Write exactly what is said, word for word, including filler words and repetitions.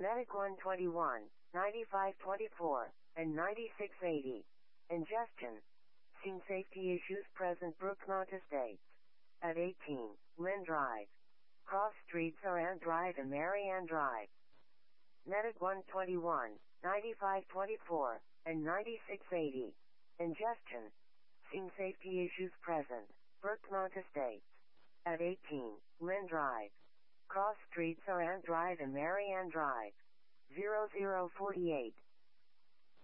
Medic one twenty-one, ninety-five twenty-four, and ninety-six eighty. Ingestion. Seen safety issues present Brookmont Estates. At eighteen, Lynn Drive. Cross Streets Saran Drive and Marianne Drive. Medic one twenty-one, ninety-five twenty-four, and ninety-six eighty. Ingestion. Seen safety issues present. Brookmont Estates. At eighteen, Lynn Drive. Cross Streets Saran Drive and Marianne Drive. zero zero four eight.